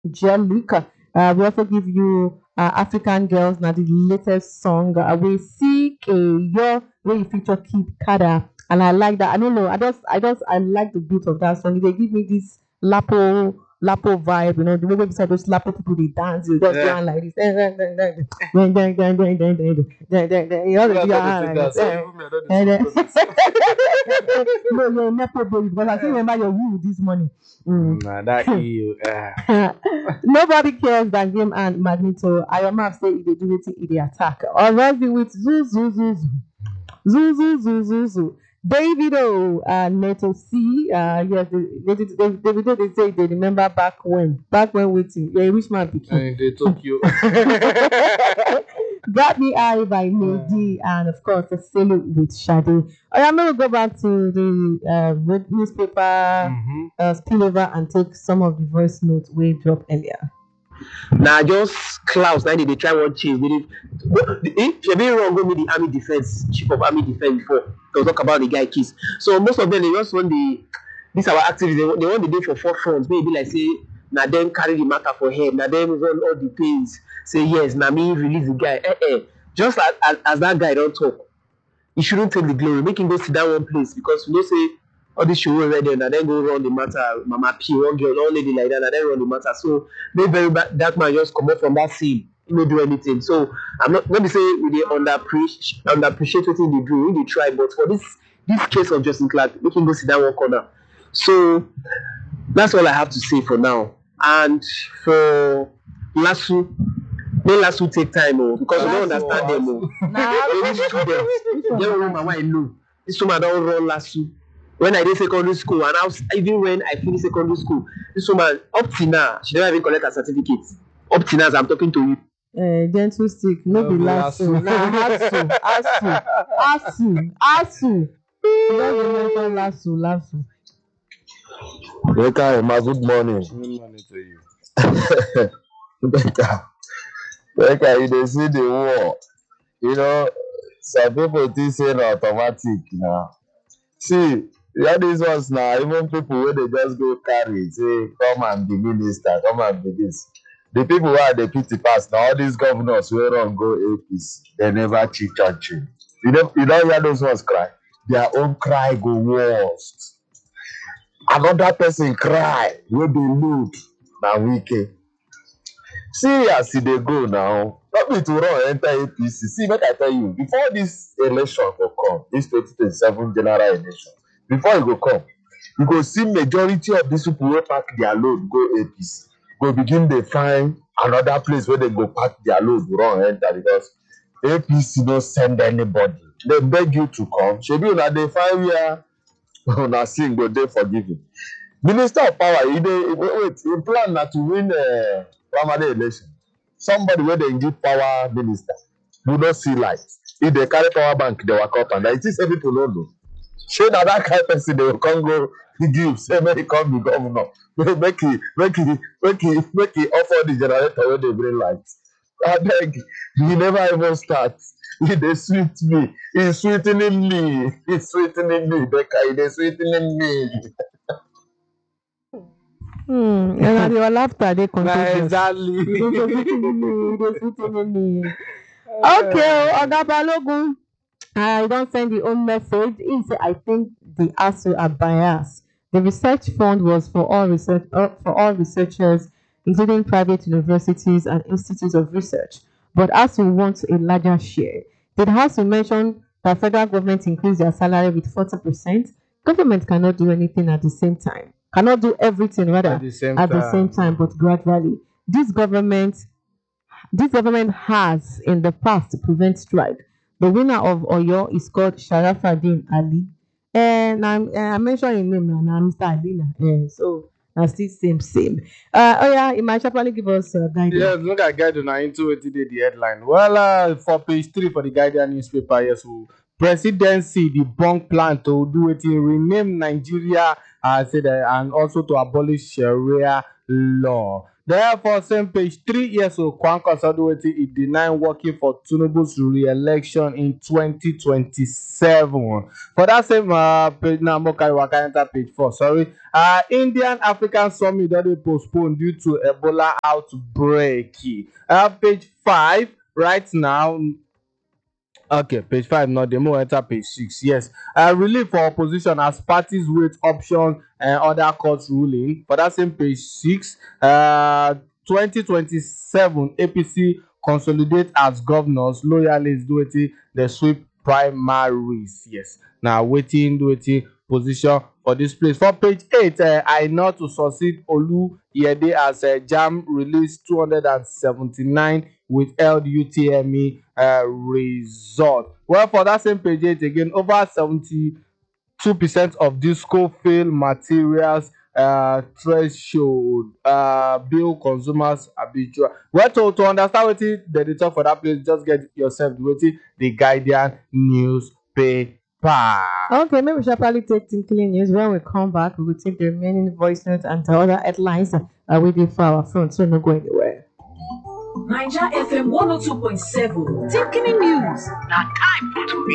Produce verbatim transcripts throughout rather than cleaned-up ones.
Angelica. Uh, we also give you uh, African Girls, now the latest song. Uh, we see your where you feature Kid Kada, and I like that. I don't know. I just, I just, I like the beat of that song. They give me this lapo, lapo vibe. You know, the way we say those lapo people they dance, you just Yeah. go on like this. Dang, dang, dang, dang, dang, dang, dang, dang, dang, dang, dang, dang, dang. You know, You they are do your not hand the like singer, so this. even me, I don't And dey then, suppose it. no, you're a nepo baby because I still remember your woo this morning. Mm. Nah, that E U. Uh, Nobody cares than Game and Magneto. I am have say if they do it, if they attack. Or else with zoo zoo zoo zoo zoo zoo zoo zoo zoo. David O, uh, Neto C, uh, yes, they, they, they, they, they, they, they say they remember back when, back when waiting. Yeah, which man picking? and they took you. Got Me Eye by Mehdi, and of course, a solo with Shade. I am going to go back to the uh, red newspaper Mm-hmm. uh, spillover and take some of the voice notes we dropped earlier. Now just clouds now they try one change. They did, if you been wrong, go meet the army defense, chief of army defense before to talk about the guy kiss. So most of them they just want the this our activities, they, want- they want the day for four fronts, maybe like say now them carry the matter for head, now them run all the pains, say yes, now me release the guy. Eh, eh. Just as, as, as that guy don't talk, he shouldn't take the glory. Make him go sit down one place because you know say all this show right there, and then go run the matter. Mama P, one girl, one lady like that, and then run the matter. So they very bad, that man just come up from that scene. He no do anything. So I'm not let me say we dey underappreciate underappreciate what they do. We dey try, but for this this case of Justin Clark, make him go sit down one corner. So that's all I have to say for now. And for Lasso, may Lasso take time oh, because we don't Lasso, understand them oh. Nah, Any student, get one woman I know. This woman don't run Lasso. When I did secondary school, and I was, even when I finished secondary school, this woman up till now, she never even collect her certificate. Up till now, as I'm talking to you. Uh, gentle stick, no, No be be lasso. lasso. Nah, asu, asu, asu, asu. You don't mention lasso, lasso. Beka, Emma, good morning. Good morning to you. Beka, Beka, you dey see the war. You know, some people think say na automatic now. See, all these ones now, even people wey dey just go carry, say, come and be minister, come and be this. The people wey I dey pity pass na all these governors wey run go A P C, they never cheat church. You know, you don't hear those ones cry. Their own cry go worst. Another person cry wey dey load na Wike. See as e dey go now, no be to run enter A P C. See, make I tell you, before this election go come, this twenty twenty-seven general election, before e go come, you go see majority of these people wey pack their load go A P C, go begin dey find another place where they go pack their load run enter because A P C no send anybody. They beg you to come. Shebi una dey find where una sin go dey forgiven. Minister of power, he dey wait, him plan na to win uh, primary election. Somebody wey dey give power minister who no see light. If dey carry power bank, dey waka up and down. You think say people no know? Shey na that kind person dey go come go give say make he come be governor. make he make he make he make he offer the generator wey dey bring light. Abeg, he never even start. He dey sweet me. He sweetening me. He sweetening me. Becca, he dey sweetening me. Hmm, and at your laughter, they Nah, contagious. exactly. You don't say sweetening me, you don't sweetening me. Okay, Oga Balogun, I don't send the own message. He said, I think the A S U are biased. The research fund was for all research uh, for all researchers, including private universities and institutes of research. But A S U wants a larger share. Did A S U mention that federal government increase their salary with forty percent? Government cannot do anything at the same time. Cannot do everything rather At the same at the time. same time, but gradually. This government this government has in the past to prevent strike. The winner of Oyo is called Sharafaddin Ali. And I'm, uh, I mentioned his name now, now Mister Ali. Uh, so that's still same, same. Uh, oh yeah, it might sharply give us uh, guidance. Yes, look at Guardian now into it today, the headline. Well, uh, for page three for the Guardian newspaper, yes, so presidency debunk plan to do it in rename Nigeria, uh, said, uh, and also to abolish Sharia law. Therefore, same page three years old Kwankwa Saduweti he denied working for Tinubu's re-election in twenty twenty-seven. For that same uh, page now, Mokai Waka enter page four. Sorry, uh, Indian African Summit that they postponed due to Ebola outbreak. Uh, page five right now. Okay, page five, not the more enter page six. Yes. Uh, relief for opposition as parties wait options and other court ruling. For that same page six, uh, twenty twenty-seven A P C consolidate as governors, loyalists do it, the sweep primaries. Yes. Now waiting, do it position for this place. For page eight, uh, I know to succeed Olu Yede as uh, Jam released two hundred seventy-nine with L U T M E uh, result. Well, for that same page eight again, over seventy-two percent of disco fail materials uh, threshold uh, bill consumers habitual. Well, to, to understand what it, the data for that place, just get yourself to the Guardian newspaper. Okay, maybe we shall probably take tinkling news. When we come back, we will take the remaining voice notes and the other headlines uh, waiting for our phone, so no go anywhere. Niger F M one oh two point seven. Tinkling news. Now time for to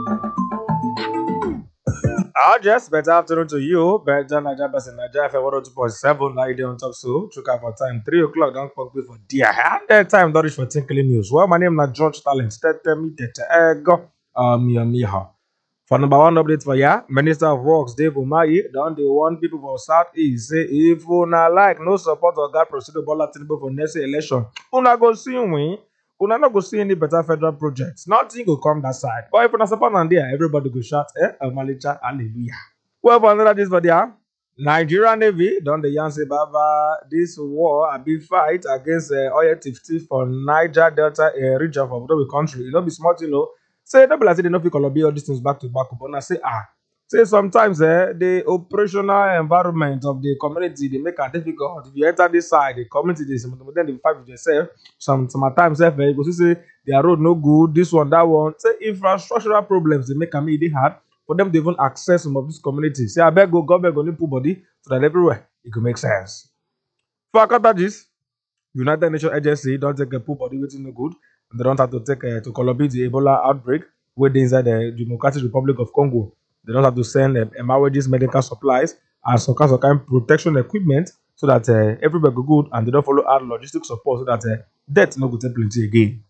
read. Ah, just better afternoon to you. Better Niger Best in Niger F M one oh two point seven. Like on top so. Check out for time. three o'clock. Don't forget for dear. And the time don't reach for tinkling news. Well, my name is George Talent. Tete me tete ego. Um, ya miha. For number one update for ya, Minister of Works Dave Umahi don dey warn people for Southeast say if una like no support Oga Presido Bola Tinubu for next election, una go see win, una no go see any better federal projects. Nothing go come that side. But if una support am there, everybody go shout, eh, Omalicha, hallelujah. Well, for another this for there, Nigeria Navy don dey yarn say baba this war a big fight against uh, oil thief thief for Niger Delta uh, region for the country. E no be small thing, no. Say no be like say they no fit colobi all these things back to back, but now say ah, say sometimes eh, the operational environment of the community they make it difficult. If you enter this side, the community they then they fight with themselves. Some sometimes eh, you go see say their road no good, this one, that one. Say infrastructural problems they make it hard for them to even access some of this community. Say I beg go government go need put body so that everywhere it could make sense. For counter this, United Nations Agency don't take a put body waiting no good. They don't have to take uh, to Colombia the Ebola outbreak where they inside the Democratic Republic of Congo. They don't have to send uh, emergency medical supplies and some kind of kind reprotection equipment so that uh, everybody go good and they don't follow our logistic support so that uh, death no go take plenty again.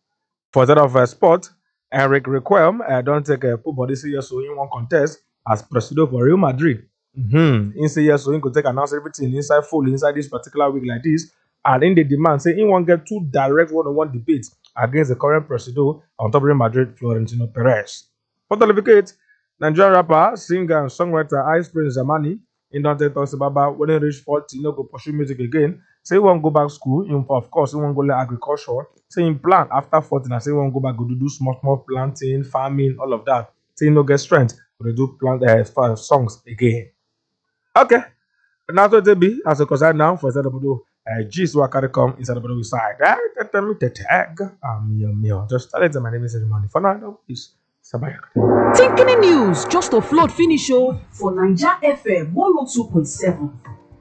For that of uh, sport, Eric Requiem uh, don't take a uh, full body serious so in one contest as president for Real Madrid. Mm-hmm. In say yes, so he could take announce everything inside full inside this particular week like this, and in the demand say he won't get two direct one-on-one debates against the current president on top of Real Madrid, Florentino Perez. For the Teleficate, Nigerian rapper, singer, and songwriter Ice Prince Zamani in Dante talks about when he reach forty, he no go pursue music again. Say he won't go back to school. He, of course, he won't go learn agriculture. Say he plan after forty, and say he won't go back go do, do small, small planting, farming, all of that. Say he no get strength to do plant uh, songs again. Okay, now to the be as a concern now for example. Uh, G's who carry come inside the bottom side. Eh, tell me the tag. Um, me, me. Just tell it my name is money. For now, please. Sabaya. Tinkling news just to float finish show for Niger F M one oh two point seven.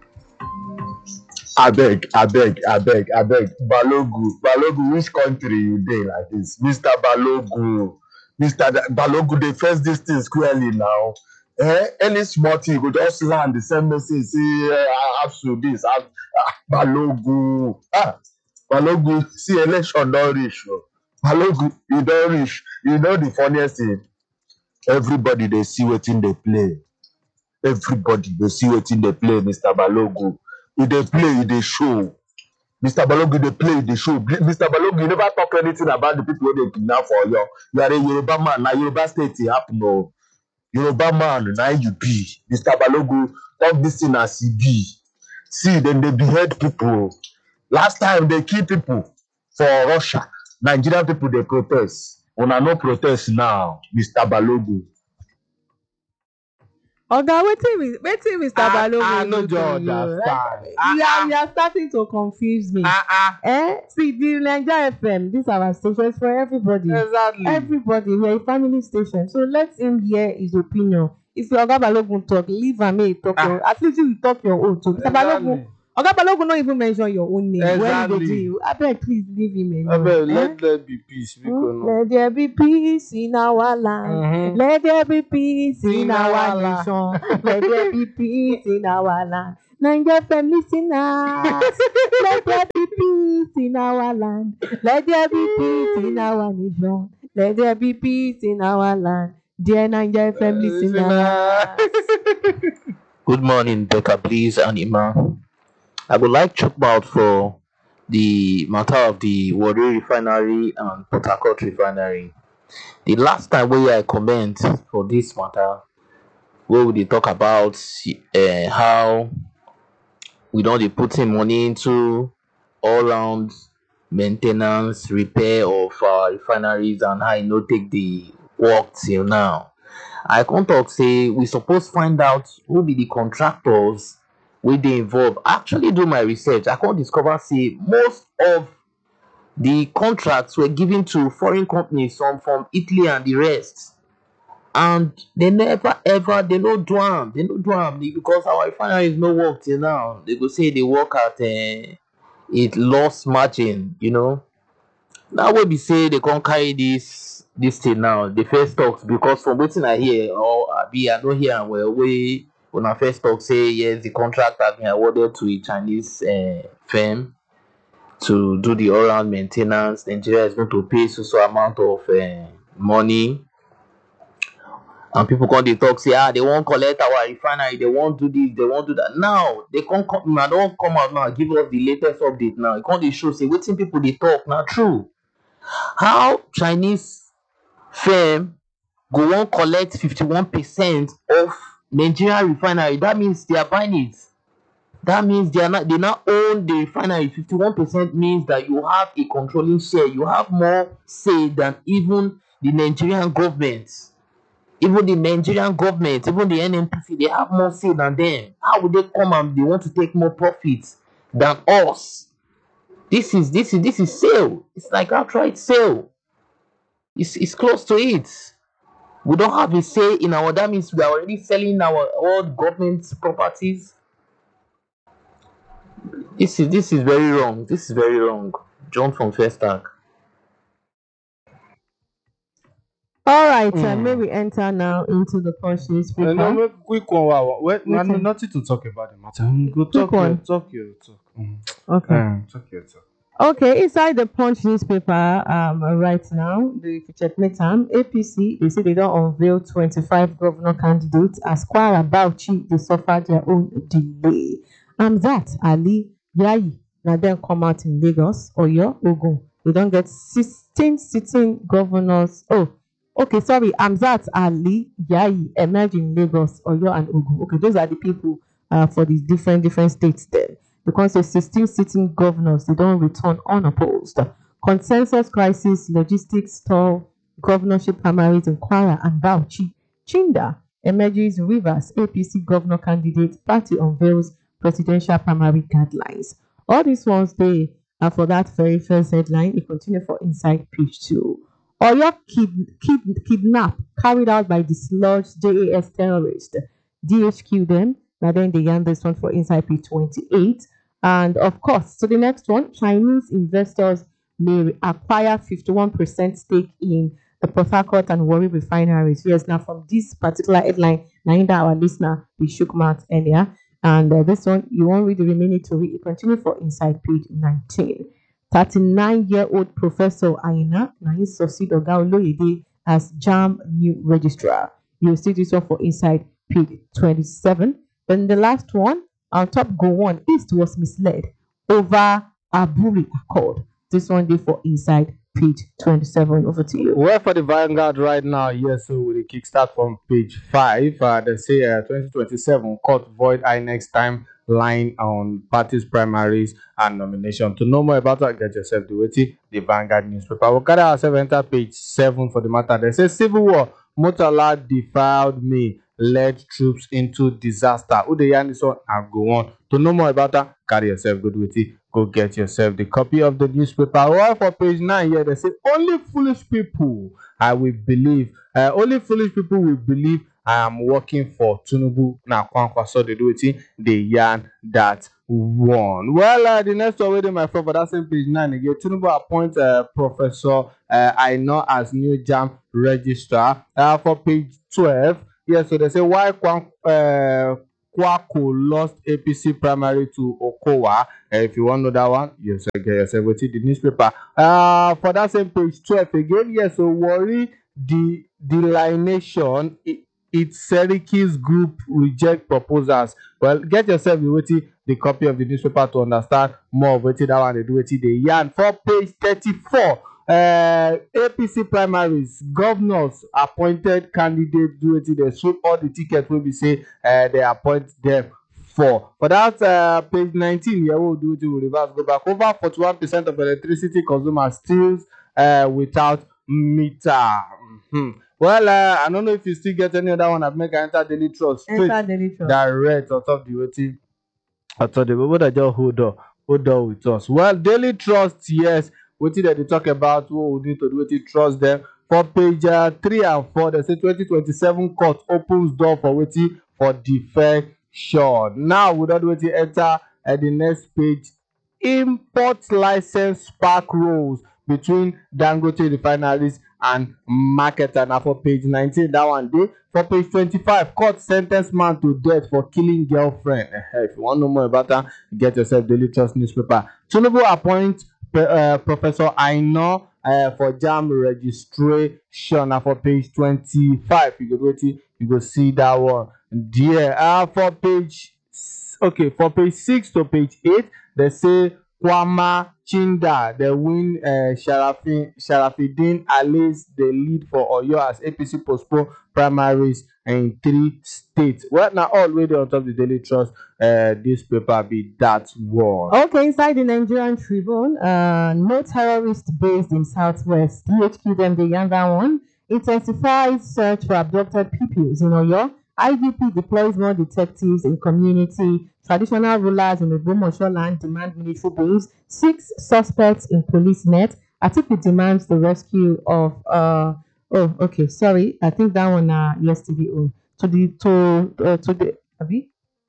I beg, I beg, I beg, I beg. Balogu, Balogu, which country you dey like this? Mister Balogu, Mister Da- Balogu, they face this thing squarely now. Eh, any small thing you go just land the same message. See, uh, I have to this. I, ah, Balogu, ah, Balogu. See, election don't reach. Oh. Balogu, you don't reach. You know the funniest thing. Everybody they see wetin they play. Everybody they see wetin they play. Mister Balogu, if they play, they show. Mister Balogu, they play, they show. Mister Balogu, you never talk anything about the people they kidnap for you. You are a Yoruba man. Now Yoruba state it happen. No. Yoruba man, now you be. Mister Balogu, talk this thing as he be. See, then they behead people. Last time they kill people for Russia. Nigerian people, they protest. Una no protest now, Mister Balogu. Oga, wetin wetin Mister I- Balogun I no do just to you? understand. Like, Ah, you ah. are you are starting to confuse me. Ah, ah. Eh? See, the Niger F M, this our station is for everybody. Exactly. Everybody, we are a family station. So let him hear his opinion. If your Oga Balogun talk, leave am make he talk Ah. your. At least you will talk your own too. Mister Exactly. Balogun, Oga Balogun no even mention your own name. When they do Exactly. you, abeg please leave him I alone. beg, eh? let there be peace. Hmm? Because no. Let there be peace in our land. Mhm. Let there be peace in In our our land. nation. Let there be peace in our land. Niger F M listeners, let there be peace in our land. Let there be peace in our nation. Let there be peace in our land. Dear Niger F M listeners. Good morning, Becca, please, and Iman. I would like to talk about for the matter of the Warri Refinery and Port Harcourt Refinery. The last time wey I comment for this matter, wey we dey talk about uh, how we don dey put in money into all round maintenance, repair of our refineries and how e no take dey work till now. I come talk say we suppose find out who be the contractors wey dey involved. I actually do my research. I come discover say most of the contracts were given to foreign companies, some from Italy and the rest. And they never ever they no do am. They no do am because our refineries no work till now. They go say they work at uh, it loss margin, you know. Now wey be say they come carry this this thing now, the first talks, because from wetin I hear or abi I no hear am well, wey una first talk say yes, the contract has been awarded to a Chinese uh, firm to do the all round maintenance. Nigeria is going to pay so so amount of uh, money, and people come dey talk say ah they wan collect our refinery, they wan do this, they wan do that. Now they come come una don come out now give us the latest update now. E come dey show say wetin people dey talk na true. How Chinese firm go wan collect fifty-one percent of Nigeria refinery? That means they are buying it. That means they are not they now own the refinery. fifty-one percent means that you have a controlling share. You have more say than even the Nigerian government. Even the Nigerian government, even the N N P C, they have more say than them. How would they come and they want to take more profits than us? This is this is this is sale. It's like outright sale. It's it's close to it. We don't have a say in our. That means we are already selling our all government properties. This is this is very wrong. This is very wrong. John from First Tag. All right, uh, Hmm. may we enter now into the Punch Uh, no, newspaper. make quick one. Wow. Wait, no, Okay. nothing to talk about the matter. Mm, Go Quick talk your one. talk your talk. Mm. Okay. Um, talk your talk. Okay, inside the Punch newspaper um, right now, the checkmate time, A P C, they say they don't unveil twenty-five governor candidates as Kwara Bauchi, they suffer their own delay. Amzat Ali Yayi, now then come out in Lagos, Oyo, Ogun. They don't get sixteen sitting governors. Oh, okay, sorry, Amzat Ali Yayi emerged in Lagos, Oyo, and Ogun. Okay, those are the people uh, for the different different states there. Because the sixteen sitting governors, they don't return unopposed. Consensus crisis, logistics stall, governorship primaries in Kwara and Bauchi. Chinda emerges Rivers A P C governor candidate, party unveils presidential primary guidelines. All these ones they are for that very first headline. It continue for inside page two. Oyo kid, kid, kidnap carried out by dislodged J A S terrorist. D H Q them. Now then they yarn this one for inside page twenty-eight. And of course, so the next one, Chinese investors may acquire fifty-one percent stake in the Port Harcourt and Warri refineries. Yes, now from this particular headline, now in that our listener, we shook mouth earlier. And uh, this one, you won't read the remaining to read. It continue for inside page nineteen. thirty-nine-year-old Professor Aina, now he succeed Oga Oloyede as JAMB new registrar. You'll see this one for inside page twenty-seven. Then the last one, on top go one, East was misled over Aburi Accord. This one day for inside page twenty-seven. Over to you. Well, for the Vanguard right now, yes, so with the kickstart from page five, uh, they say uh, twenty twenty-seven court void I N E C's timeline on parties, primaries, and nomination. To know more about that, get yourself the waiting, the Vanguard newspaper. We'll carry ourselves enter page seven for the matter. They say civil war, Murtala defiled me, led troops into disaster. Who the yarn this one? I'll go on. To know more about that, carry yourself good with it. Go get yourself the copy of the newspaper. Well, for page nine here, they say only foolish people I will believe. Uh, only foolish people will believe I am working for Tinubu. Now, Kwankwa saw the do it. They yarn that one. Well, uh, the next one waiting my friend for that same page nine again. Tinubu appoint uh, Professor uh, Aina as new jam registrar. Uh, for page twelve, yes, so they say why Kwan, uh, Kwako lost A P C primary to Okowa. Uh, if you want to know that one, yes, get yourself with the newspaper. Uh, for that same page twelve again, yes, so worry the delineation. It, its Serikis group reject proposals. Well, get yourself with the copy of the newspaper to understand more of wetin that one dey do, wetin dey yarn. For page thirty-four, uh, A P C primaries, governors appointed candidates do wetin dey sweep all the tickets wey be say uh, they appoint them for. For that uh, page nineteen, yeah, we'll do wetin we reverse go back. Over forty-one percent of electricity consumers still uh, without meter. Mm-hmm. Well, uh, I don't know if you still get any other one. I've make I enter Daily Trust straight Enter Daily Trust. direct on top the waiting. I thought the people that just hold on, hold on with us. Well, Daily Trust, yes. What did they talk about? What we need to do to trust them? For page uh, three and four, they say twenty twenty-seven court opens door for waiting for defection. Now, without waiting, enter at the next page. Import license spark rules between Dangote refineries and marketer. Now for page nineteen, that one day. For page twenty-five, court sentence man to death for killing girlfriend. If you want to know more about that, get yourself Daily Trust newspaper. Tinubu appoint uh, Professor Aina uh, for jam registration. Now for page twenty-five, you go wait, you go see that one. There. Uh, for page okay, for page six to page eight, they say Kwama Chinda, they win uh, Sharafin, Sharafidin Ali's the lead for Oyo as A P C postpone primaries in three states. Well, now all way on top of the Daily Trust uh, newspaper be that one. Okay, inside the Nigerian Tribune, uh, no terrorist based in Southwest. D H Q them the younger one. Intensifies search for abducted pupils in Oyo. I D P deploys more detectives in community. Traditional rulers in the Ogbomoso land demand military base. Six suspects in police net. Atiku demands the rescue of uh oh okay sorry I think that one uh yesterday oh to the to uh, to the Abi?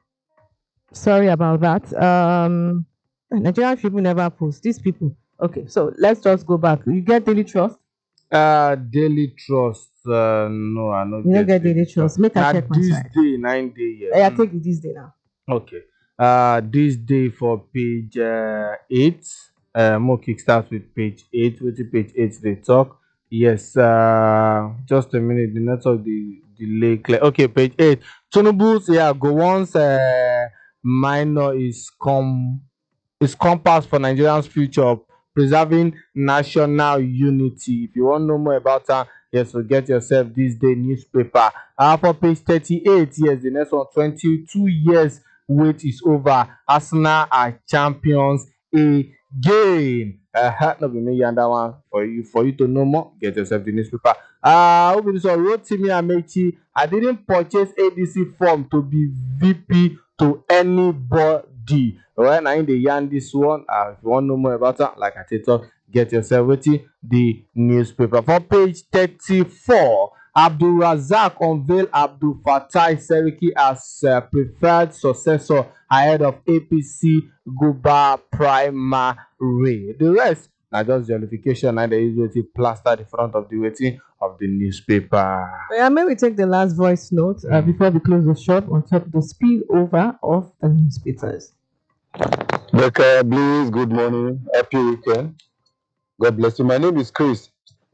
Sorry about that. Um Nigerian people never post these people. Okay, so let's just go back. You get Daily Trust? Uh, Daily Trust. Uh, no, I don't You don't get Daily Trust. Make Now I check my this side. day, nine day. Yeah. I take it this day now. Okay. Uh, this day for page uh, eight. Uh, more kickstart with page eight. With the page eight, they talk. Yes. Uh, just a minute. The network the delay clear. Okay, page eight. Tinubu's yeah go once uh, minor is com is compass for Nigerians' future, preserving national unity. If you want to know more about that, yes, so get yourself this day newspaper. Uh, for page thirty-eight, yes, the next one, twenty-two years wait is over. Arsenal are champions again. Uh, no be me and that one for you for you to know more. Get yourself the newspaper. Uh, over this one, Rotimi Amechi. I didn't purchase A D C form to be V P to anybody. Well, now in the yarn this one, uh, if you want to know more about that, like I said, talk, get yourself with the newspaper. For page thirty-four, Abdul Razak unveiled Abdul Fattah Seriki as uh, preferred successor ahead of A P C Guba primary. The rest now just jollification and the usually plaster the front of the waiting of the newspaper. Yeah, may we take the last voice note uh, before we close the shop on top of the spillover of the newspapers. Becca, please, good morning. Happy weekend. God bless you. My name is Chris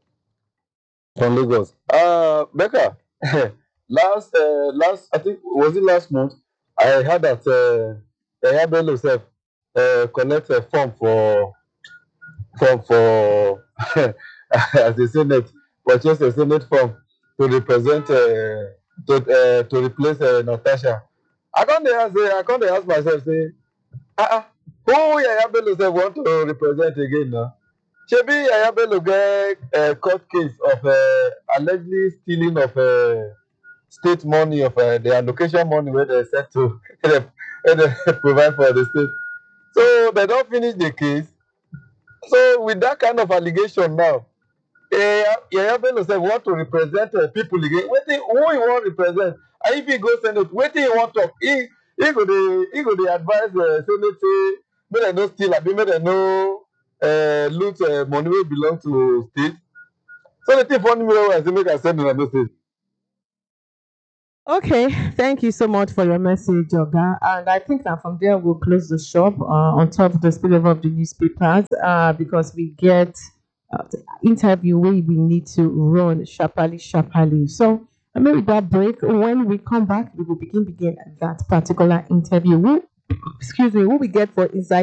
from Lagos. Uh, Becca, last, uh, last, I think, was it last month? I heard that uh, Yahya Bello self uh, collect a form for, form for, as a Senate, purchase a Senate form to represent, uh, to, uh, to replace uh, Natasha. I can't ask, I can't ask myself, say, uh-uh. Who Yahya Bello say want to represent again now? Shebi Yahya Bello get a court case of uh, allegedly stealing of uh, state money of uh, the allocation money where they set to where they provide for the state. So they don't finish the case. So with that kind of allegation now, uh, Yahya Bello say want to represent uh, people again. Wetin who he want represent? And if he go Senate, wetin he want talk? He he go dey he go dey advise uh, senate say make dem no steal abi make dem no uh, loot uh, money wey belong to state. So the thing funny me well well, I say make I send una message. Okay, thank you so much for your message, Oga. And I think that from there we'll close the shop uh, on top of the spillover of the newspapers uh, because we get uh, the interview where we need to run sharply, sharply. So maybe that break, when we come back, we will begin begin that particular interview. Who, excuse me, who we get for inside.